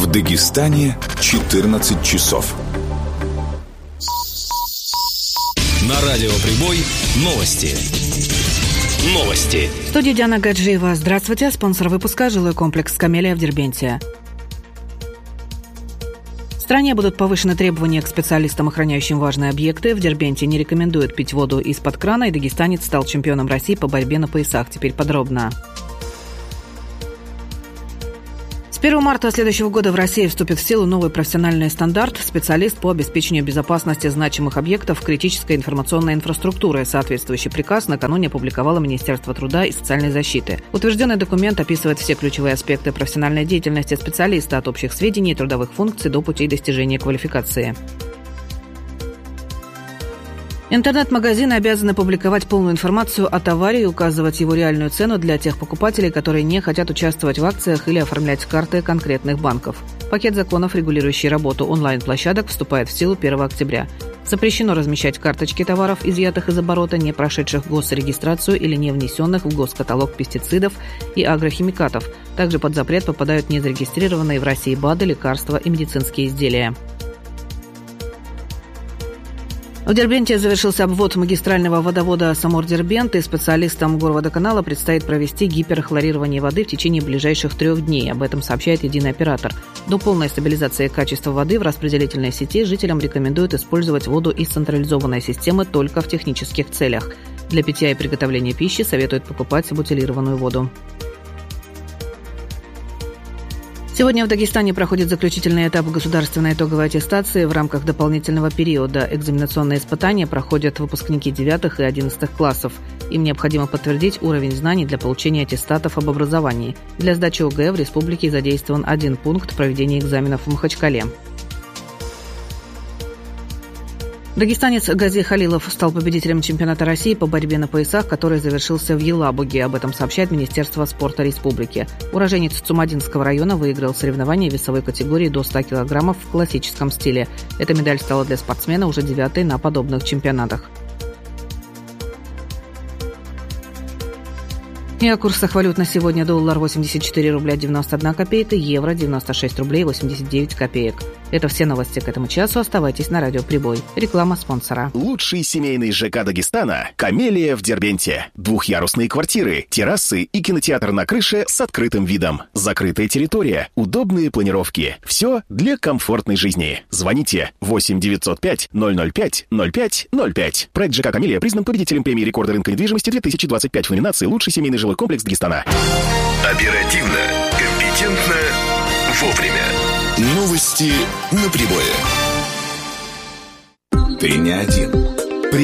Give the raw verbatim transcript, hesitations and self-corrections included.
В Дагестане четырнадцать часов. На радио «Прибой» новости. Новости. В студии Диана Гаджиева. Здравствуйте. Спонсор выпуска — жилой комплекс «Камелия» в Дербенте. В стране будут повышены требования к специалистам, охраняющим важные объекты. В Дербенте не рекомендуют пить воду из-под крана, и дагестанец стал чемпионом России по борьбе на поясах. Теперь подробно. С первого марта следующего года в России вступит в силу новый профессиональный стандарт «Специалист по обеспечению безопасности значимых объектов критической информационной инфраструктуры». Соответствующий приказ накануне опубликовало Министерство труда и социальной защиты. Утвержденный документ описывает все ключевые аспекты профессиональной деятельности специалиста от общих сведений и трудовых функций до путей достижения квалификации. Интернет-магазины обязаны публиковать полную информацию о товаре и указывать его реальную цену для тех покупателей, которые не хотят участвовать в акциях или оформлять карты конкретных банков. Пакет законов, регулирующий работу онлайн-площадок, вступает в силу первого октября. Запрещено размещать карточки товаров, изъятых из оборота, не прошедших госрегистрацию или не внесенных в госкаталог пестицидов и агрохимикатов. Также под запрет попадают незарегистрированные в России БАДы, лекарства и медицинские изделия. В Дербенте завершился обвод магистрального водовода Самур-Дербент, и специалистам горводоканала предстоит провести гиперхлорирование воды в течение ближайших трех дней. Об этом сообщает единый оператор. До полной стабилизации качества воды в распределительной сети жителям рекомендуют использовать воду из централизованной системы только в технических целях. Для питья и приготовления пищи советуют покупать бутилированную воду. Сегодня в Дагестане проходит заключительный этап государственной итоговой аттестации. В рамках дополнительного периода экзаменационные испытания проходят выпускники девятых и одиннадцатых классов. Им необходимо подтвердить уровень знаний для получения аттестатов об образовании. Для сдачи ОГЭ в республике задействован один пункт проведения экзаменов в Махачкале. Дагестанец Гази Халилов стал победителем чемпионата России по борьбе на поясах, который завершился в Елабуге. Об этом сообщает Министерство спорта республики. Уроженец Цумадинского района выиграл соревнования в весовой категории до ста килограммов в классическом стиле. Эта медаль стала для спортсмена уже девятой на подобных чемпионатах. И о курсах валют на сегодня: доллар восемьдесят четыре рубля девяносто одна копейка, евро девяносто шесть рублей восемьдесят девять копеек. Это все новости к этому часу. Оставайтесь на радио «Прибой». Реклама спонсора. Лучший семейный ЖК Дагестана – «Камелия» в Дербенте. Двухъярусные квартиры, террасы и кинотеатр на крыше с открытым видом. Закрытая территория, удобные планировки. Все для комфортной жизни. Звоните восемь девятьсот пять ноль ноль пять ноль пять ноль пять. Проект ЖК «Камелия» признан победителем премии рекорда рынка недвижимости две тысячи двадцать пять в номинации «Лучший семейный жилой комплекс Дагестана». Оперативно, компетентно, вовремя. Новости на Прибое. Ты не один.